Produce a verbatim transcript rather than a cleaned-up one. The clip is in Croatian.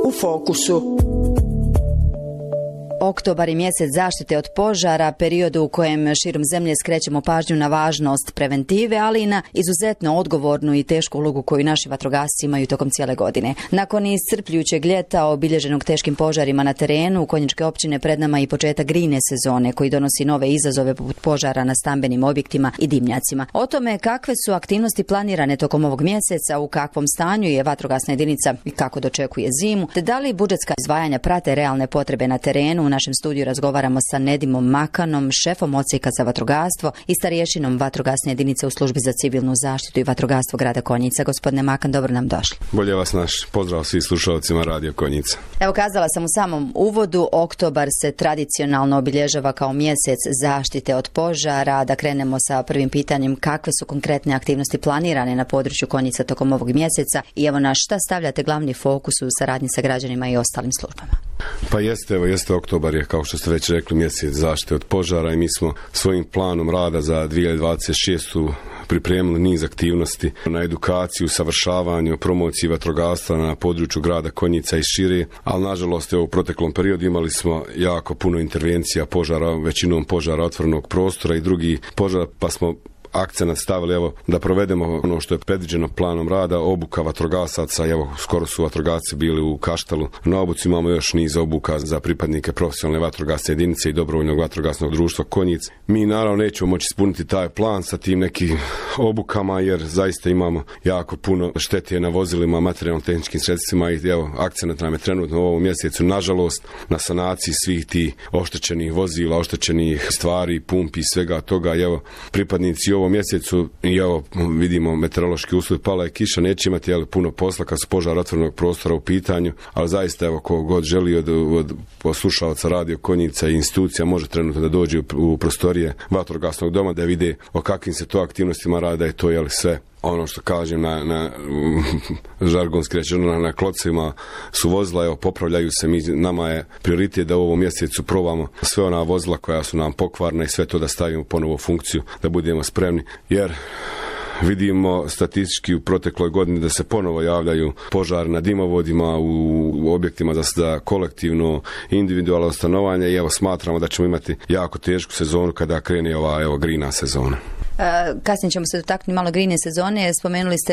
u fokusu. Oktobar je mjesec zaštite od požara, periodu u kojem širom zemlje skrećemo pažnju na važnost preventive, ali i na izuzetno odgovornu i tešku ulogu koju naši vatrogasci imaju tokom cijele godine. Nakon iscrpljujućeg ljeta, obilježenog teškim požarima na terenu, u Konjičke općine pred nama i početak grijne sezone, koji donosi nove izazove poput požara na stambenim objektima i dimnjacima. O tome kakve su aktivnosti planirane tokom ovog mjeseca, u kakvom stanju je vatrogasna jedinica i kako dočekuje zimu, te da li budžetska izdvajanja prate realne potrebe na terenu. U našem studiju razgovaramo sa Nedimom Makanom, šefom odsjeka za vatrogastvo i starješinom vatrogasne jedinice u službi za civilnu zaštitu i vatrogastvo grada Konjica. Gospodine Makan, dobro nam došli. Bolje vas naš pozdrav svih slušalcima Radio Konjica. Evo, kazala sam u samom uvodu, oktobar se tradicionalno obilježava kao mjesec zaštite od požara. Da krenemo sa prvim pitanjem, kakve su konkretne aktivnosti planirane na području Konjica tokom ovog mjeseca i evo na šta stavljate glavni fokus u saradnji sa građanima i ostalim službama? Pa jeste, evo jeste, oktobar je, kao što ste već rekli, mjesec zaštite od požara i mi smo svojim planom rada za dvije hiljade dvadeset šestu pripremili niz aktivnosti na edukaciju, savršavanju, promociji vatrogastva na području grada Konjica i šire, ali nažalost evo, u proteklom periodu imali smo jako puno intervencija požara, većinom požara otvorenog prostora i drugi požara, pa smo akcenat stavili evo da provedemo ono što je predviđeno planom rada, obuka vatrogasaca. Evo, skoro su vatrogasci bili u Kaštalu. Na obuci imamo još niz obuka za pripadnike profesionalne vatrogasne jedinice i dobrovoljnog vatrogasnog društva Konjic. Mi naravno nećemo moći ispuniti taj plan sa tim nekim obukama, jer zaista imamo jako puno štete na vozilima, materijalno-tehničkim sredstvima i evo, akcenat nam je trenutno u ovom mjesecu, nažalost, na sanaciji svih tih oštećenih vozila, oštećenih stvari, pumpi i svega toga. I evo, pripadnici ovom mjesecu, i evo vidimo meteorološki uslov, pala je kiša, neće imati jel, puno posla kad su požar otvorenog prostora u pitanju, ali zaista evo ko god želi od, od poslušalaca Radio Konjica i institucija može trenutno da dođe u, u prostorije vatrogasnog doma da vide o kakvim se to aktivnostima rada i to je sve ono što kažem na, na žargonski rečeno na, na klocima su vozila, evo popravljaju se, mi, nama je prioritet da u ovom mjesecu probamo sve ona vozila koja su nam pokvarna i sve to da stavimo ponovo u funkciju, da budemo spremni, jer vidimo statistički u protekloj godini da se ponovo javljaju požari na dimovodima, u objektima za, za kolektivno individualno stanovanje i evo smatramo da ćemo imati jako tešku sezonu kada krene ova evo grina sezona. Uh, kasnije ćemo se dotaknuti malo grijne sezone. Spomenuli ste